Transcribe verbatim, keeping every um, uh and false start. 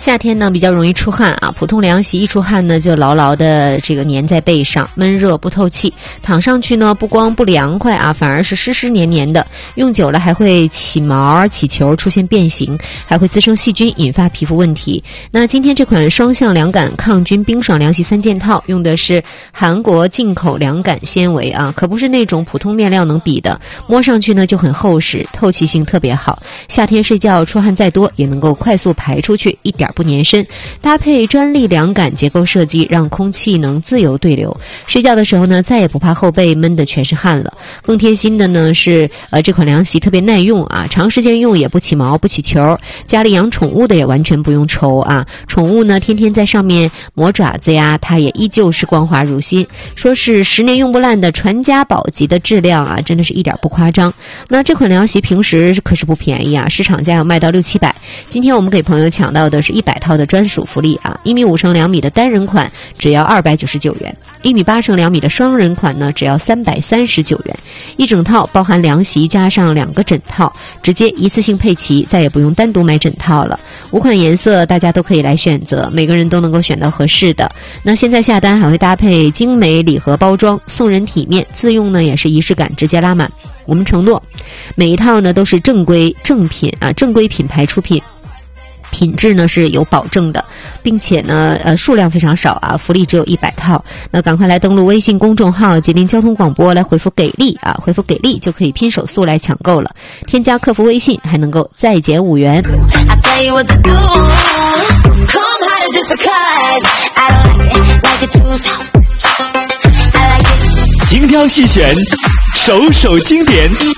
夏天呢比较容易出汗啊，普通凉席一出汗呢就牢牢的这个粘在背上，闷热不透气，躺上去呢不光不凉快啊，反而是湿湿黏黏的，用久了还会起毛起球，出现变形，还会滋生细菌，引发皮肤问题。那今天这款双向凉感抗菌冰爽凉席三件套用的是韩国进口凉感纤维啊，可不是那种普通面料能比的，摸上去呢就很厚实，透气性特别好，夏天睡觉出汗再多也能够快速排出去，一点不粘身。搭配专利凉感结构设计，让空气能自由对流，睡觉的时候呢再也不怕后背闷得全是汗了。更贴心的呢是呃这款凉席特别耐用啊，长时间用也不起毛不起球，家里养宠物的也完全不用愁啊，宠物呢天天在上面磨爪子呀，它也依旧是光滑如新，说是十年用不烂的传家宝级的质量啊，真的是一点不夸张。那这款凉席平时可是不便宜啊，市场价要卖到六七百，今天我们给朋友抢到的是一百套的专属福利啊！一米五乘两米的单人款只要二百九十九元，一米八乘两米的双人款呢只要三百三十九元，一整套包含凉席加上两个枕套，直接一次性配齐，再也不用单独买枕套了。五款颜色大家都可以来选择，每个人都能够选到合适的。那现在下单还会搭配精美礼盒包装，送人体面，自用呢也是仪式感直接拉满。我们承诺每一套呢都是正规正品啊，正规品牌出品，品质呢是有保证的，并且呢呃数量非常少啊，福利只有一百套。那赶快来登录微信公众号吉林交通广播来回复给力啊，回复给力就可以拼手速来抢购了，添加客服微信还能够再减五元。 精挑细选，首首经典。